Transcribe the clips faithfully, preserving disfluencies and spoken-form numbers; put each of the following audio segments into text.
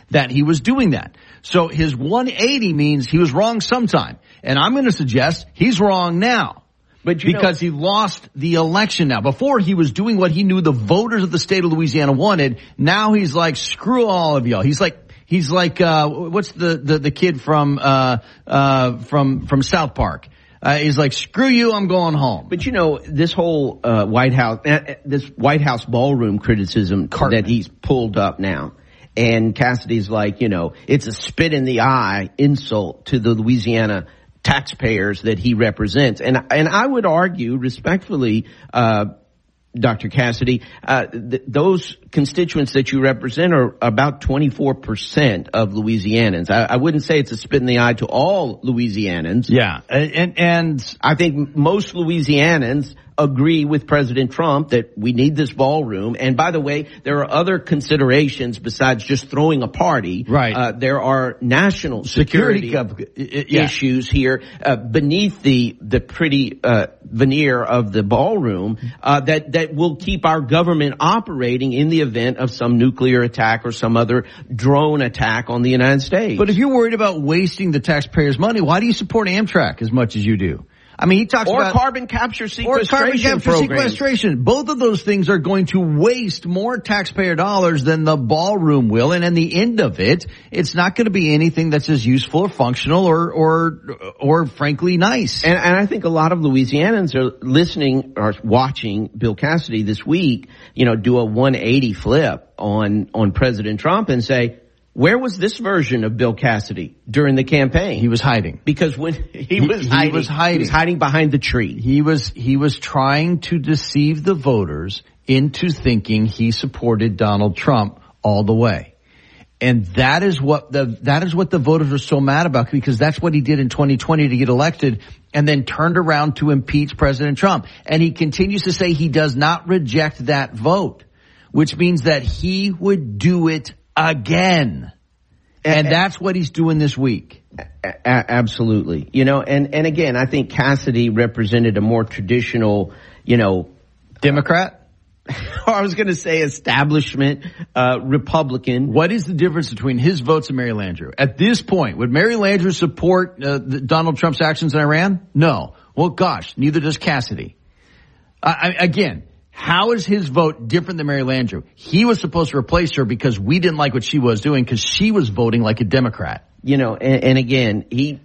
that he was doing that. So his one eighty means he was wrong sometime. And I'm going to suggest he's wrong now. But because know, he lost the election now. Before he was doing what he knew the voters of the state of Louisiana wanted. Now he's like, screw all of y'all. He's like, he's like, uh, what's the, the, the kid from, uh, uh, from, from South Park? Uh, he's like, screw you, I'm going home. But you know, this whole, uh, White House, uh, this White House ballroom criticism Cartman. that he's pulled up now. And Cassidy's like, you know, it's a spit in the eye insult to the Louisiana taxpayers that he represents. And, and I would argue respectfully, uh, Doctor Cassidy, uh, th- those constituents that you represent are about twenty-four percent of Louisianans. I, I wouldn't say it's a spit in the eye to all Louisianans. Yeah. And, and I think most Louisianans agree with President Trump that we need this ballroom. And by the way, there are other considerations besides just throwing a party. Right. Uh, there are national security, security yeah. issues here uh, beneath the the pretty uh, veneer of the ballroom uh, that that will keep our government operating in the event of some nuclear attack or some other drone attack on the United States. But if you're worried about wasting the taxpayers' money, why do you support Amtrak as much as you do? I mean, he talks or about carbon capture sequestration or carbon capture programs. sequestration. Both of those things are going to waste more taxpayer dollars than the ballroom will, and in the end of it, it's not going to be anything that's as useful or functional or or or frankly nice. And, and I think a lot of Louisianans are listening or watching Bill Cassidy this week, you know, do a one eighty flip on on President Trump and say, where was this version of Bill Cassidy during the campaign? He was hiding. Because when he was he, hiding, he was hiding, he was hiding behind the tree. He was, he was trying to deceive the voters into thinking he supported Donald Trump all the way. And that is what the, that is what the voters are so mad about, because that's what he did in twenty twenty to get elected and then turned around to impeach President Trump. And he continues to say he does not reject that vote, which means that he would do it again. And that's what he's doing this week. A- absolutely. You know, and, and again, I think Cassidy represented a more traditional, you know, Democrat. Uh, I was going to say establishment, uh, Republican. What is the difference between his votes and Mary Landrieu? At this point, would Mary Landrieu support uh, the, Donald Trump's actions in Iran? No. Well, gosh, neither does Cassidy. Uh, I, again, how is his vote different than Mary Landrieu? He was supposed to replace her because we didn't like what she was doing because she was voting like a Democrat. You know, and, and again, he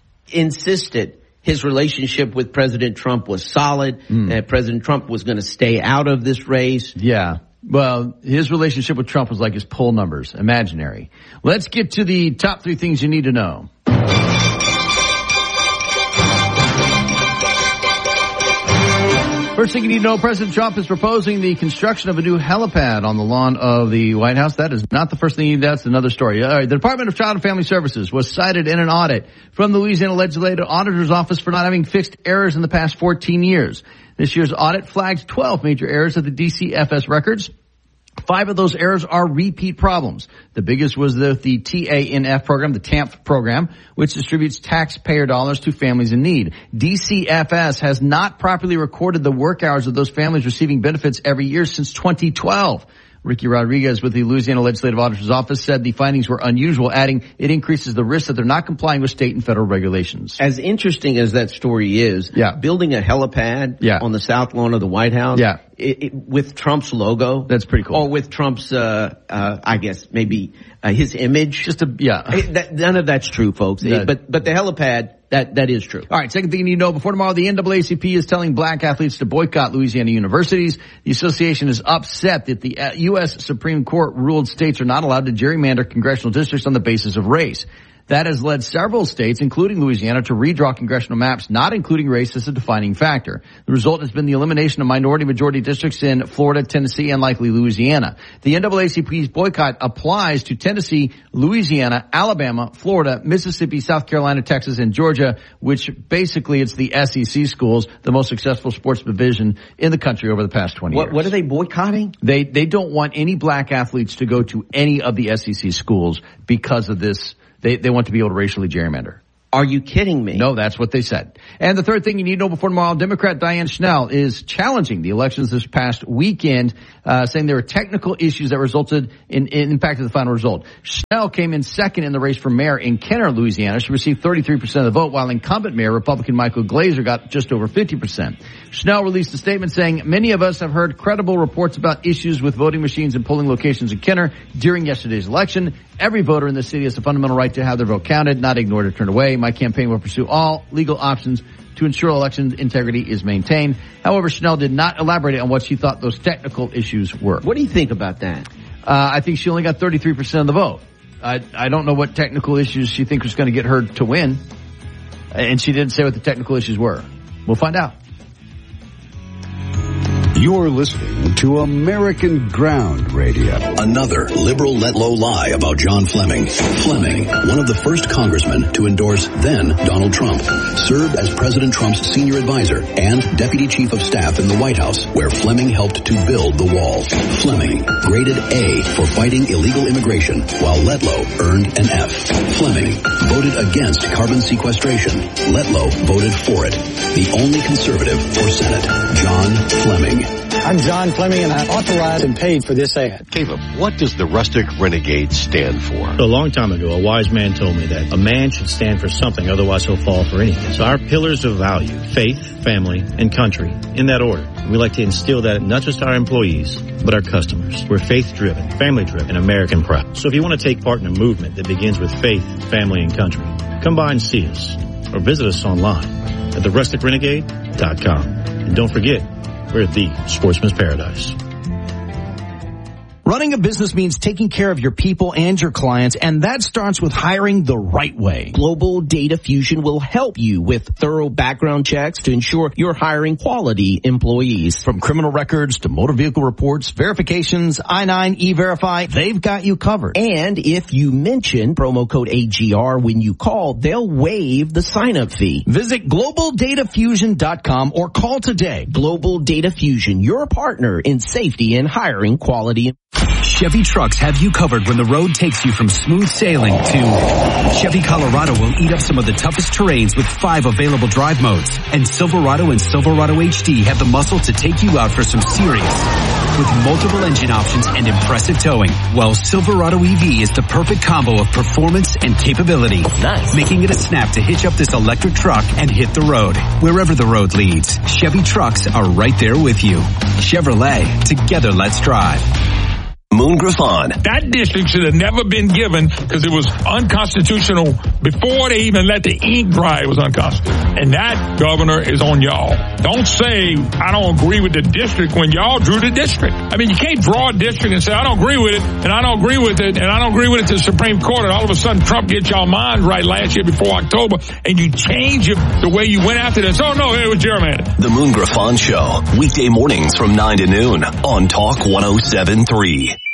insisted his relationship with President Trump was solid, mm. that President Trump was going to stay out of this race. Yeah. Well, his relationship with Trump was like his poll numbers, imaginary. Let's get to the top three things you need to know. First thing you need to know, President Trump is proposing the construction of a new helipad on the lawn of the White House. That is not the first thing you need. That's another story. All right. The Department of Child and Family Services was cited in an audit from the Louisiana Legislative Auditor's Office for not having fixed errors in the past fourteen years. This year's audit flagged twelve major errors of the D C F S records. Five of those errors are repeat problems. The biggest was the, the T A N F program, the T A M F program, which distributes taxpayer dollars to families in need. D C F S has not properly recorded the work hours of those families receiving benefits every year since twenty twelve. Ricky Rodriguez with the Louisiana Legislative Auditor's Office said the findings were unusual, adding it increases the risk that they're not complying with state and federal regulations. As interesting as that story is, yeah. building a helipad yeah. on the south lawn of the White House yeah. it, it, with Trump's logo. That's pretty cool. Or with Trump's, uh, uh, I guess, maybe uh, his image. Just a, yeah. It, that, none of that's true, folks. Yeah. It, but, but the helipad, That, that is true. All right. Second thing you need to know before tomorrow, the N double A C P is telling black athletes to boycott Louisiana universities. The association is upset that the U S Supreme Court ruled states are not allowed to gerrymander congressional districts on the basis of race. That has led several states, including Louisiana, to redraw congressional maps, not including race as a defining factor. The result has been the elimination of minority-majority districts in Florida, Tennessee, and likely Louisiana. The N double A C P's boycott applies to Tennessee, Louisiana, Alabama, Florida, Mississippi, South Carolina, Texas, and Georgia, which basically it's the S E C schools, the most successful sports division in the country over the past twenty what, years. What are they boycotting? They they don't want any black athletes to go to any of the S E C schools because of this. They they want to be able to racially gerrymander. Are you kidding me? No, that's what they said. And the third thing you need to know before tomorrow, Democrat Dianne Schnell is challenging the elections this past weekend, uh, saying there were technical issues that resulted in, in impacted the final result. Schnell came in second in the race for mayor in Kenner, Louisiana. She received thirty-three percent of the vote, while incumbent mayor, Republican Michael Glazer, got just over fifty percent. Schnell released a statement saying, many of us have heard credible reports about issues with voting machines and polling locations in Kenner during yesterday's election. Every voter in the city has a fundamental right to have their vote counted, not ignored or turned away. My campaign will pursue all legal options to ensure election integrity is maintained. However, Schnell did not elaborate on what she thought those technical issues were. What do you think about that? Uh, I think she only got thirty-three percent of the vote. I, I don't know what technical issues she thinks was going to get her to win. And she didn't say what the technical issues were. We'll find out. You're listening to American Ground Radio. Another liberal let low lie about John Fleming. Fleming, one of the first congressmen to endorse then Donald Trump, served as President Trump's senior advisor and deputy chief of staff in the White House, where Fleming helped to build the wall. Fleming, graded A for fighting illegal immigration, while Letlow earned an F. Fleming voted against carbon sequestration. Letlow voted for it. The only conservative for Senate, John Fleming. I'm John Fleming, and I authorized and paid for this ad. Caleb, what does the Rustic Renegade stand for? A long time ago, a wise man told me that a man should stand for something, otherwise he'll fall for anything. So our pillars of value, faith, family, and country, in that order. We like to instill that in not just our employees, but our customers. We're faith-driven, family-driven, and American proud. So if you want to take part in a movement that begins with faith, family, and country, come by and see us, or visit us online at the rustic renegade dot com. And don't forget, we're the Sportsman's Paradise. Running a business means taking care of your people and your clients, and that starts with hiring the right way. Global Data Fusion will help you with thorough background checks to ensure you're hiring quality employees. From criminal records to motor vehicle reports, verifications, I nine, E-Verify, they've got you covered. And if you mention promo code A G R when you call, they'll waive the sign-up fee. Visit global data fusion dot com or call today. Global Data Fusion, your partner in safety and hiring quality. Chevy trucks have you covered when the road takes you from smooth sailing to Chevy Colorado will eat up some of the toughest terrains with five available drive modes. And Silverado and Silverado H D have the muscle to take you out for some serious with multiple engine options and impressive towing. While Silverado E V is the perfect combo of performance and capability. Nice. Making it a snap to hitch up this electric truck and hit the road. Wherever the road leads, Chevy trucks are right there with you. Chevrolet, together let's drive. Moon Griffon. That district should have never been given because it was unconstitutional before they even let the ink dry. It was unconstitutional. And that, Governor, is on y'all. Don't say, I don't agree with the district when y'all drew the district. I mean, you can't draw a district and say, I don't agree with it, and I don't agree with it, and I don't agree with it to the Supreme Court, and all of a sudden Trump gets y'all minds right last year before October, and you change it the way you went after this. Oh, no, it was gerrymandered. The Moon Griffon Show, weekday mornings from nine to noon on Talk one oh seven point three.